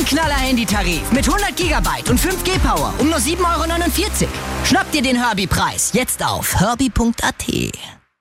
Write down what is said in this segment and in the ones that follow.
Knaller-Handytarif mit 100 GB und 5G Power um nur 7,49 €. Schnapp dir den Herbie-Preis jetzt auf herbie.at. Der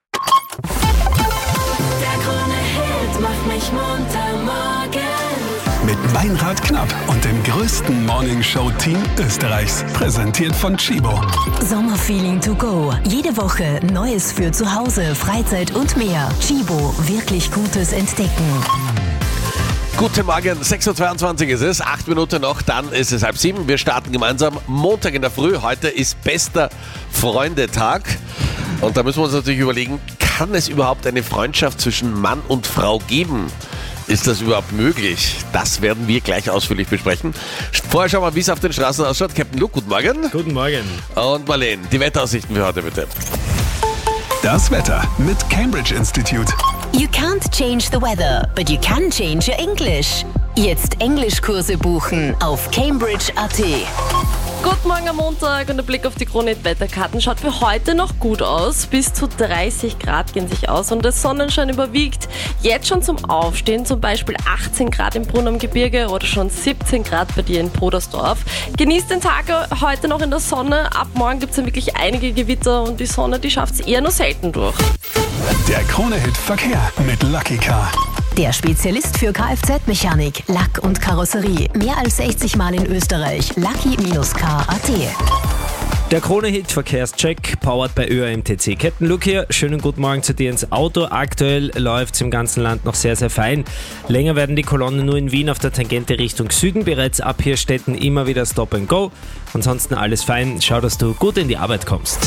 Krone-Hit macht mich munter morgens. Mit Meinrad Knapp und dem größten Morning-Show-Team Österreichs. Präsentiert von Chibo. Sommerfeeling to go. Jede Woche Neues für zu Hause, Freizeit und mehr. Chibo, wirklich Gutes entdecken. Guten Morgen, 6.22 Uhr ist es, 8 Minuten noch, dann ist es 6:30. Wir starten gemeinsam Montag in der Früh. Heute ist bester Freundetag. Und da müssen wir uns natürlich überlegen, kann es überhaupt eine Freundschaft zwischen Mann und Frau geben? Ist das überhaupt möglich? Das werden wir gleich ausführlich besprechen. Vorher schauen wir, wie es auf den Straßen ausschaut. Captain Luke, guten Morgen. Guten Morgen. Und Marlene, die Wetteraussichten für heute bitte. Das Wetter mit Cambridge Institute. You can't change the weather, but you can change your English. Jetzt Englischkurse buchen auf Cambridge.at. Guten Morgen am Montag und der Blick auf die Krone-Wetterkarten schaut für heute noch gut aus. Bis zu 30 Grad gehen sich aus und der Sonnenschein überwiegt. Jetzt schon zum Aufstehen, zum Beispiel 18 Grad im Brunn am Gebirge oder schon 17 Grad bei dir in Podersdorf. Genießt den Tag heute noch in der Sonne. Ab morgen gibt es dann wirklich einige Gewitter und die Sonne, die schafft es eher nur selten durch. Der Krone-Hit Verkehr mit Lucky Car. Der Spezialist für Kfz-Mechanik, Lack und Karosserie. Mehr als 60 Mal in Österreich. Lucky-car.at. Der Krone-Hit Verkehrscheck, powered bei ÖAMTC. Captain Luke hier, schönen guten Morgen zu dir ins Auto. Aktuell läuft es im ganzen Land noch sehr, sehr fein. Länger werden die Kolonnen nur in Wien auf der Tangente Richtung Süden. Bereits ab Hirstetten immer wieder Stop and Go. Ansonsten alles fein. Schau, dass du gut in die Arbeit kommst.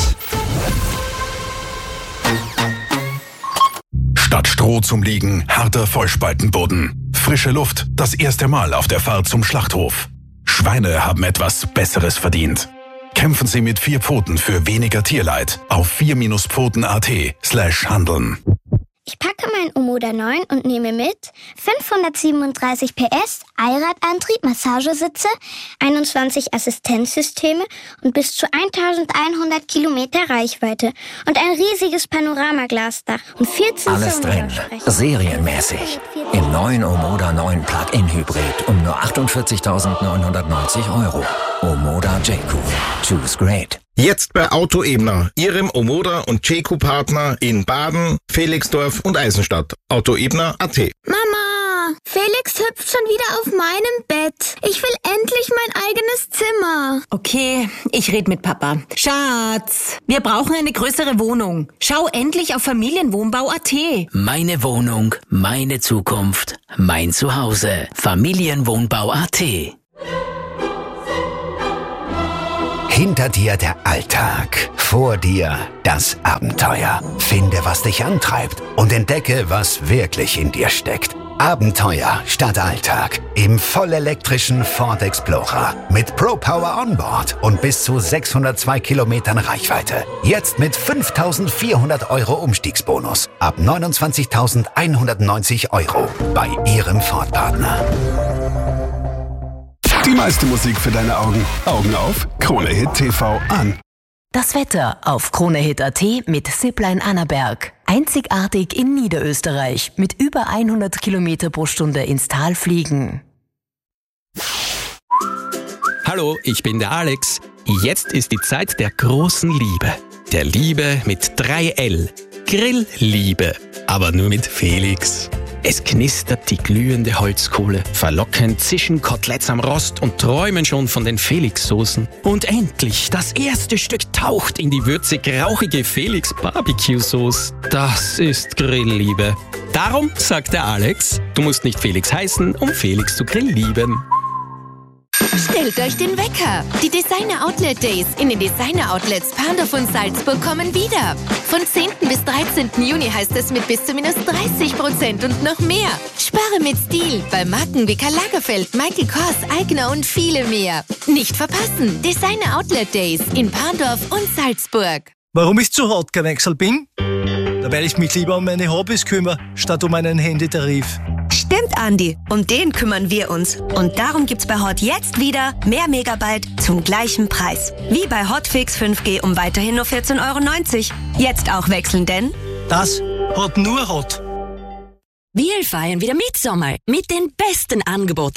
Statt Stroh zum Liegen, harter Vollspaltenboden. Frische Luft, das erste Mal auf der Fahrt zum Schlachthof. Schweine haben etwas Besseres verdient. Kämpfen Sie mit 4 Pfoten für weniger Tierleid auf 4-pfoten.at/handeln. Ich packe mein Omoda 9 und nehme mit 537 PS, Allradantrieb, Massagesitze, 21 Assistenzsysteme und bis zu 1100 Kilometer Reichweite und ein riesiges Panoramaglasdach und 14 Alles drin, serienmäßig. Im neuen Omoda 9 Plug-in Hybrid um nur 48.990 €. Omoda Jayco. Choose great. Jetzt bei Autoebner, Ihrem Omoda und Jayco-Partner in Baden, Felixdorf und Eisenstadt. Autoebner.at. Mama, Felix hüpft schon wieder auf meinem Bett. Ich will endlich mein eigenes Zimmer. Okay, ich red mit Papa. Schatz, wir brauchen eine größere Wohnung. Schau endlich auf Familienwohnbau.at. Meine Wohnung, meine Zukunft, mein Zuhause. Familienwohnbau.at. Hinter dir der Alltag, vor dir das Abenteuer. Finde, was dich antreibt und entdecke, was wirklich in dir steckt. Abenteuer statt Alltag im vollelektrischen Ford Explorer mit ProPower Onboard und bis zu 602 Kilometern Reichweite. Jetzt mit 5.400 € Umstiegsbonus ab 29.190 € bei Ihrem Ford-Partner. Die meiste Musik für deine Augen. Augen auf, Krone-Hit TV an. Das Wetter auf Kronehit.at mit Zipline Annaberg. Einzigartig in Niederösterreich mit über 100 Kilometer pro Stunde ins Tal fliegen. Hallo, ich bin der Alex. Jetzt ist die Zeit der großen Liebe. Der Liebe mit 3L. Grillliebe. Aber nur mit Felix. Es knistert die glühende Holzkohle, verlockend zischen Koteletts am Rost und träumen schon von den Felix-Soßen. Und endlich, das erste Stück taucht in die würzig-rauchige Felix-Barbecue-Sauce. Das ist Grillliebe. Darum sagt der Alex, du musst nicht Felix heißen, um Felix zu grilllieben. Stellt euch den Wecker. Die Designer Outlet Days in den Designer Outlets Pandorf und Salzburg kommen wieder. Von 10. bis 13. Juni heißt es mit bis zu minus 30% und noch mehr. Spare mit Stil bei Marken wie Karl Lagerfeld, Michael Kors, Eigner und viele mehr. Nicht verpassen. Designer Outlet Days in Pandorf und Salzburg. Warum ich zu hart gewechselt bin? Weil ich mich lieber um meine Hobbys kümmere, statt um einen Handytarif. Stimmt, Andi. Um den kümmern wir uns. Und darum gibt's bei Hot jetzt wieder mehr Megabyte zum gleichen Preis. Wie bei Hotfix 5G um weiterhin nur 14,90 €. Jetzt auch wechseln, denn das hat nur Hot. Wir feiern wieder Mitsommer mit den besten Angeboten.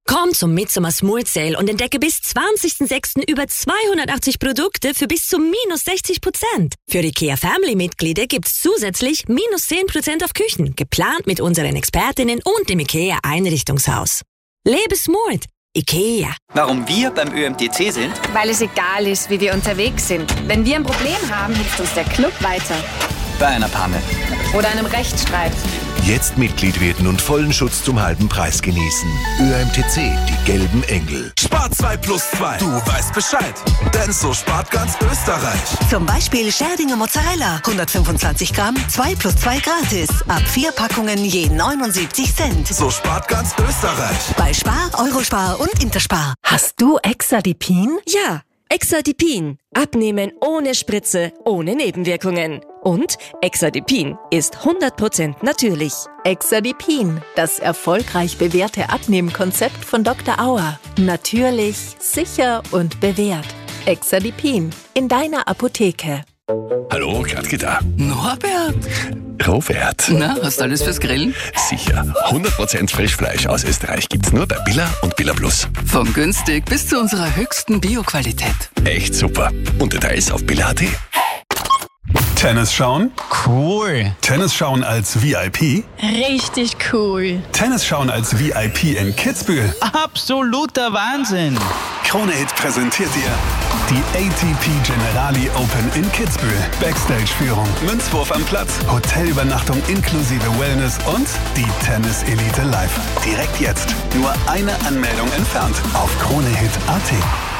Komm zum Midsummer Smooth Sale und entdecke bis 20.06. über 280 Produkte für bis zu minus 60%. Für IKEA Family-Mitglieder gibt's zusätzlich minus 10% auf Küchen, geplant mit unseren Expertinnen und dem IKEA Einrichtungshaus. Lebe smooth. IKEA. Warum wir beim ÖMTC sind? Weil es egal ist, wie wir unterwegs sind. Wenn wir ein Problem haben, hilft uns der Club weiter. Bei einer Panne. Oder einem Rechtsstreit. Jetzt Mitglied werden und vollen Schutz zum halben Preis genießen. ÖMTC, die gelben Engel. Spart 2 plus 2. Du weißt Bescheid. Denn so spart ganz Österreich. Zum Beispiel Scherdinger Mozzarella. 125 Gramm, 2 plus 2 gratis. Ab 4 Packungen je 79 Cent. So spart ganz Österreich. Bei Spar, Eurospar und Interspar. Hast du Exadipin? Ja, Exadipin. Abnehmen ohne Spritze, ohne Nebenwirkungen. Und Exadipin ist 100% natürlich. Exadipin, das erfolgreich bewährte Abnehmkonzept von Dr. Auer. Natürlich, sicher und bewährt. Exadipin in deiner Apotheke. Hallo, Gradke da. Norbert? Robert. Na, hast du alles fürs Grillen? Sicher. 100% Frischfleisch aus Österreich gibt's nur bei Billa und Billa Plus. Von günstig bis zu unserer höchsten Bioqualität. Echt super. Und Details auf billa.at. Tennis schauen? Cool. Tennis schauen als VIP? Richtig cool. Tennis schauen als VIP in Kitzbühel? Absoluter Wahnsinn. Krone Hit präsentiert dir die ATP Generali Open in Kitzbühel. Backstage-Führung, Münzwurf am Platz, Hotelübernachtung inklusive Wellness und die Tennis-Elite live. Direkt jetzt. Nur eine Anmeldung entfernt auf kronehit.at.